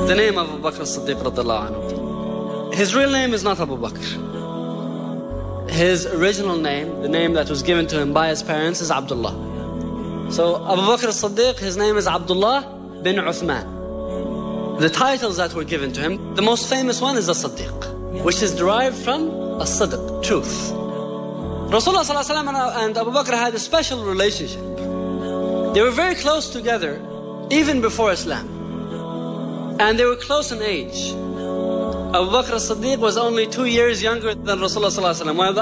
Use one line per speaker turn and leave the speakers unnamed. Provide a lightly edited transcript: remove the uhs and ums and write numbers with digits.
the name of Abu Bakr as-Siddiq radhiyallahu anhu. His real name is not Abu Bakr. His original name, the name that was given to him by his parents, is Abdullah. So Abu Bakr as-Siddiq, his name is Abdullah bin Uthman. The titles that were given to him, the most famous one is as-Siddiq, which is derived from as-Sidq, truth. Rasulullah sallallahu alaihi wasallam and Abu Bakr had a special relationship. They were very close together, even before Islam. And they were close in age. Abu Bakr as-Siddiq was only 2 years younger than Rasulullah sallallahu alaihi wasallam.